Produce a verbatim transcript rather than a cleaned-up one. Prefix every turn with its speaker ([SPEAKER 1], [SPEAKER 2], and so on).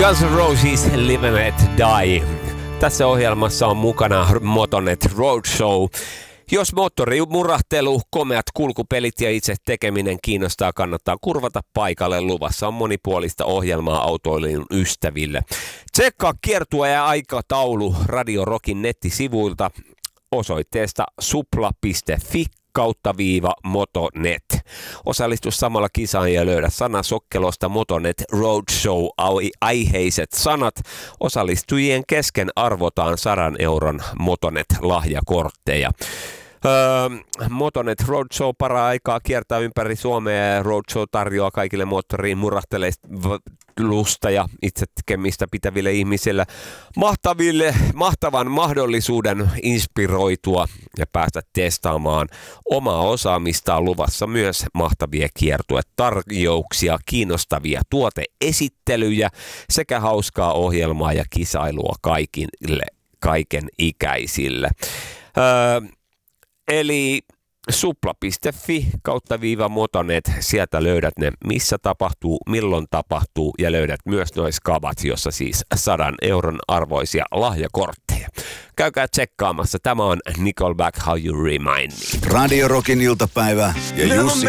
[SPEAKER 1] Guns N' Roses Live and Let Die. Tässä ohjelmassa on mukana Motonet Roadshow. Jos moottorimurahtelu, komeat kulkupelit ja itse tekeminen kiinnostaa, kannattaa kurvata paikalle. Luvassa on monipuolista ohjelmaa autoilun ystäville. Tsekkaa kiertue ja aikataulu Radio Rockin nettisivuilta osoitteesta supla piste fi kautta viiva Motonet. Osallistu samalla kisaan ja löydä sanasokkelosta Motonet Roadshow aiheiset sanat. Osallistujien kesken arvotaan sadan euron Motonet lahjakortteja. Öö, Motonet Roadshow para-aikaa kiertää ympäri Suomea ja Roadshow tarjoaa kaikille moottoriin murahtelelusta ja itse tekemistä pitäville ihmisille mahtaville, mahtavan mahdollisuuden inspiroitua ja päästä testaamaan omaa osaamistaan. Luvassa myös mahtavia kiertuetarjouksia, kiinnostavia tuoteesittelyjä sekä hauskaa ohjelmaa ja kisailua kaikille, kaiken ikäisille. Öö, Eli supla piste fi kautta viiva Motonet, sieltä löydät ne missä tapahtuu, milloin tapahtuu ja löydät myös nois kavat, jossa siis sadan euron arvoisia lahjakortteja. Käykää tsekkaamassa, tämä on Nickelback How You Remind Me.
[SPEAKER 2] Radio Rockin iltapäivä ja Jussi